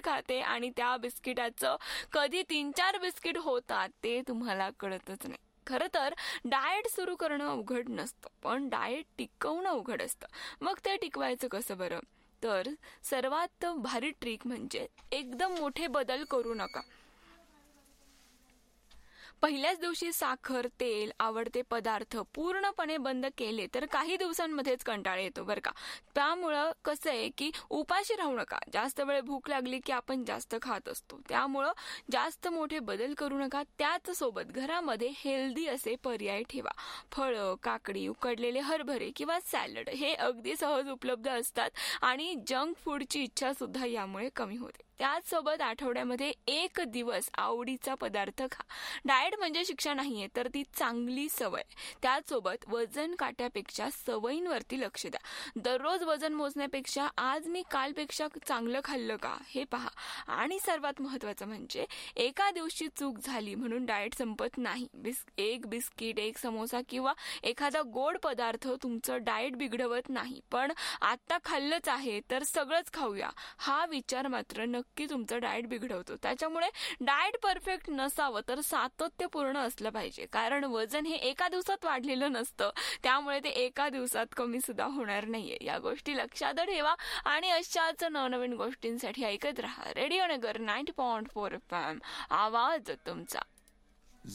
खाते आणि त्या बिस्किटाचं कधी 3-4 बिस्किट होतात ते तुम्हाला कळतच नाही. खरं तर डाएट सुरू करणं अवघड नसतं, पण डाएट टिकवणं अवघड असतं. मग ते टिकवायचं कसं बरं? तर सर्वात भारी ट्रिक म्हणजे एकदम मोठे बदल करू नका. पहिल्याच दिवशी साखर, तेल, आवडते पदार्थ पूर्णपणे बंद केले तर काही दिवसांमध्येच कंटाळा येतो बरं का. त्यामुळं कसं आहे की उपाशी राहू नका. जास्त वेळ भूक लागली की आपण जास्त खात असतो. त्यामुळं जास्त मोठे बदल करू नका. त्याच सोबत घरामध्ये हेल्दी असे पर्याय ठेवा. फळं, काकडी, उकडलेले हरभरे किंवा सॅलड हे अगदी सहज उपलब्ध असतात आणि जंक फूडची इच्छा सुद्धा यामुळे कमी होते. त्याचसोबत आठवड्यामध्ये 1 दिवस आवडीचा पदार्थ खा. डाएट म्हणजे शिक्षा नाहीये, तर ती चांगली सवय. त्याचसोबत वजन काट्यापेक्षा सवयींवरती लक्ष द्या. दररोज वजन मोजण्यापेक्षा आज मी कालपेक्षा चांगलं खाल्लं का हे पहा. आणि सर्वात महत्त्वाचं म्हणजे एका दिवशी चूक झाली म्हणून डाएट संपत नाही. एक बिस्किट, एक समोसा किंवा एखादा गोड पदार्थ तुमचं डाएट बिघडवत नाही. पण आता खाल्लंच आहे तर सगळंच खाऊया हा विचार मात्र नक्की तुमचं डाएट बिघडवतो. त्याच्यामुळे डाएट परफेक्ट नसावं तर सातत्यपूर्ण असलं पाहिजे. कारण वजन हे एका दिवसात वाढलेलं नसतं, त्यामुळे ते एका दिवसात कमी सुद्धा होणार नाहीये. या गोष्टी लक्षात ठेवा आणि अशाच नवनवीन गोष्टींसाठी ऐकत राहा रेडिओ नगर 90.4 FM. आवाज तुमचा.